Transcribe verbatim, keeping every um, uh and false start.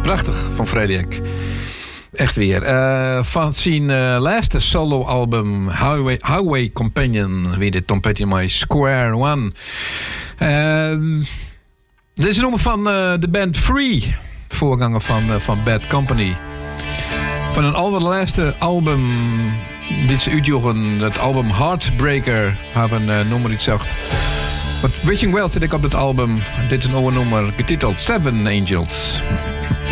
Prachtig van Frediak. Echt weer. Uh, van zijn uh, laatste solo-album Highway, Highway Companion. Wie dit Tom Petty met Square One. Uh, dit is een nummer van uh, de band Free. De voorganger van, uh, van Bad Company. Van een allerlaatste album. Dit is uitjoegen. Het album Heartbreaker. Hebben een uh, nummer iets zegt. But Wishing Well zit ik op het album. Dit is een oude nummer getiteld Seven Angels.